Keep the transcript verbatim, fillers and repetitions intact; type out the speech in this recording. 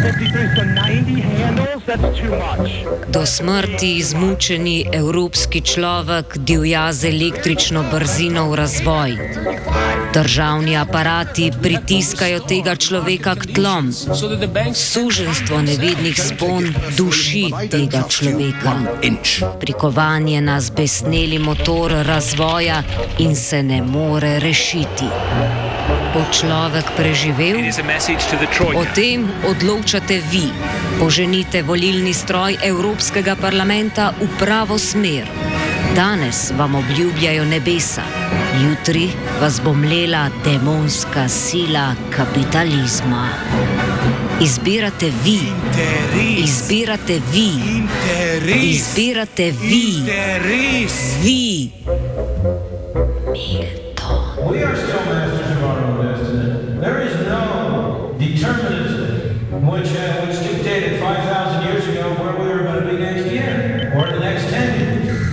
Do smrti izmučeni evropski človek divja z električno brzino v razvoj. Državni aparati pritiskajo tega človeka k tlom. Suženstvo nevednih spon duši tega človeka. Prikovan je na zbesneli motor razvoja in se ne more rešiti. Bo človek preživel? O tem odločate vi. Poženite volilni stroj Evropskega parlamenta v pravo smer. Danes vam obljubljajo nebesa, jutri vas bo mlela demonska sila kapitalizma. Izbirate vi. Izbirate vi. Izbirate vi. Vi. Milton. We are still masters of our own destiny. There is no determinism which, uh, which dictated five thousand